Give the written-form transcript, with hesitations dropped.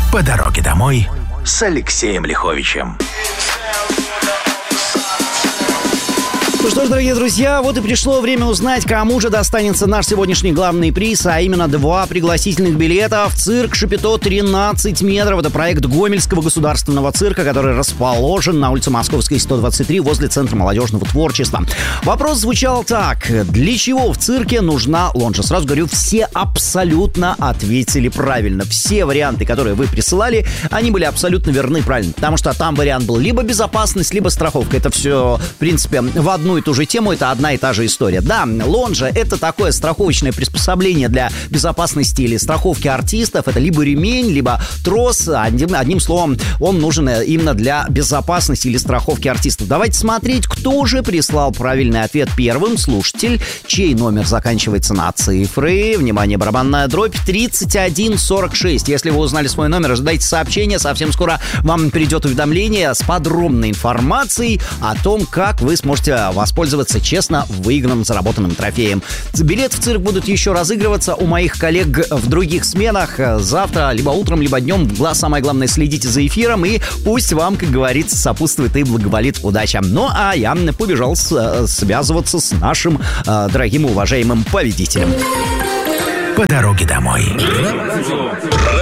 По дороге домой с Алексеем Лиховичем. Ну что ж, дорогие друзья, вот и пришло время узнать, кому же достанется наш сегодняшний главный приз, а именно 2 пригласительных билета в цирк Шапито 13 метров. Это проект Гомельского государственного цирка, который расположен на улице Московской, 123, возле Центра молодежного творчества. Вопрос звучал так: для чего в цирке нужна лонжа? Сразу говорю, все абсолютно ответили правильно. Все варианты, которые вы присылали, они были абсолютно верны, правильно. Потому что там вариант был либо безопасность, либо страховка. Это все, в принципе, в одну и ту же тему, это одна и та же история. Да, лонжа — это такое страховочное приспособление для безопасности или страховки артистов. Это либо ремень, либо трос. Одним словом, он нужен именно для безопасности или страховки артистов. Давайте смотреть, кто же прислал правильный ответ первым. Слушатель, чей номер заканчивается на цифры. Внимание, барабанная дробь 3146. Если вы узнали свой номер, ожидайте сообщения. Совсем скоро вам придет уведомление с подробной информацией о том, как вы сможете воспользоваться честно выигранным заработанным трофеем. Билет в цирк будут еще разыгрываться у моих коллег в других сменах. Завтра, либо утром, либо днем. Самое главное, следите за эфиром, и пусть вам, как говорится, сопутствует и благоволит удача. Ну, а я побежал связываться с нашим дорогим и уважаемым победителем. По дороге домой.